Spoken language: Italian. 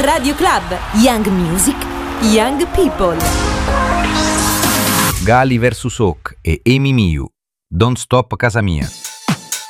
Radio Club, Young Music, Young People. Gali vs Hawk e Amy Miu, Don't Stop Casa Mia.